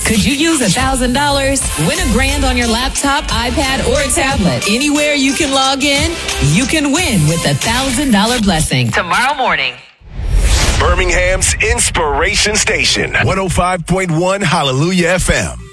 Could you use $1,000? Win $1,000 on your laptop, iPad, or a tablet. Anywhere you can log in, you can win with $1,000 blessing. Tomorrow morning. Birmingham's Inspiration Station, 105.1 Hallelujah FM.